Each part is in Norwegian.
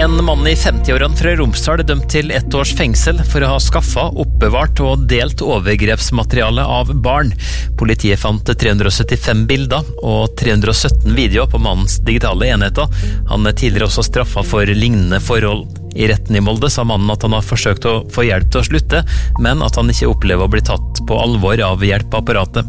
En mann i 50-årene fra Romsdal dømt til 1 års fengsel for å ha skaffet, oppbevart og delt overgrepsmateriale av barn. Politiet fant 375 bilder og 317 videoer på mannens digitale enheter. Han er tidligere også straffet for lignende forhold. I retten i Molde sa mannen at han har forsøkt å få hjelp til å slutte, men at han ikke opplever å bli tatt på alvor av hjelpeapparatet.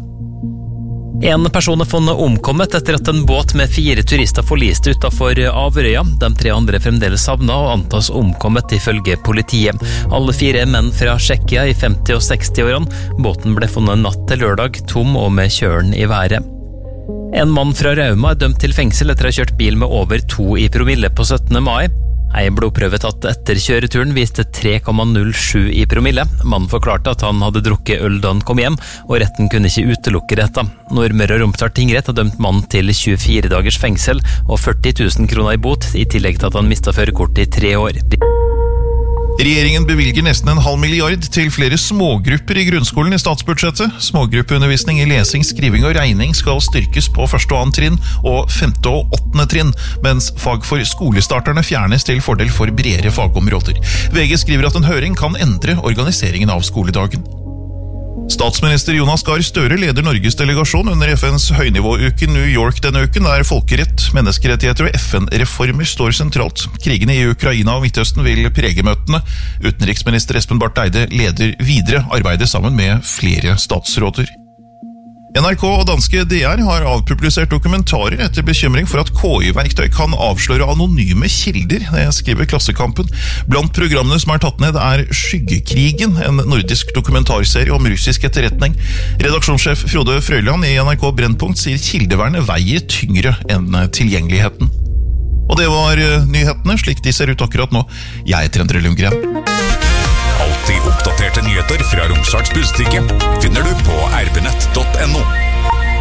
En person er funnet omkommet etter at en båt med 4 turister forliste utenfor Averøya. De 3 andre fremdeles savnet og antas omkommet ifølge politiet. Alle 4 er menn fra Tsjekkia i 50- og 60-årene. Båten ble funnet natt til lørdag, tom og med kjølen i været. En mann fra Rauma er dømt til fengsel etter å ha kjørt bil med over 2 i promille på 17. mai. En blodprøve tatt etter kjøreturen viste 3,07 i promille. Mannen forklarte at han hadde drukket øl da han kom hjem, og retten kunne ikke utelukke dette. Nordmøre og Romsdal tingrett har dømt mannen til 24 dagers fengsel og 40 000 kroner i bot, i tillegg til at han mistet førerkortet i 3 år. Regjeringen bevilger nesten 0,5 milliard til flere smågrupper i grunnskolen i statsbudsjettet. Smågruppeundervisning i lesing, skriving og regning skal styrkes på 1. og 2. trinn og 5. og 8. trinn, mens fag for skolestarterne fjernes til fordel for bredere fagområder. VG skriver at en høring kan endre organiseringen av skoledagen. Statsminister Jonas Gahr Støre leder Norges delegasjon under FNs høynivåuke i New York denne uken, der folkerett, menneskerettigheter og FN-reformer står sentralt. Krigene i Ukraina og Midtøsten vil prege møtene. Utenriksminister Espen Barth Eide leder videre arbeidet sammen med flere statsråder. NRK og danske DR har avpublisert dokumentarer etter bekymring for at KI-verktøy kan avsløre anonyme kilder, det skriver Klassekampen. Blant programmene som er tatt ned er Skyggekrigen, en nordisk dokumentarserie om russisk etterretning. Redaksjonssjef Frode Frøyland i NRK Brennpunkt sier kildevernet veier tyngre enn tilgjengeligheten. Og det var nyhetene, slik de ser ut akkurat nå. Jeg heter Endre Lundgren. Alltid oppdaterte nyheter fra Romsdals Budstikke finner du på rbnett.no.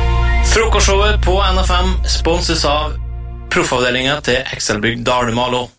Frokostshowet på NFM sponses av proffavdelingen til Excelbygg Dalmalo.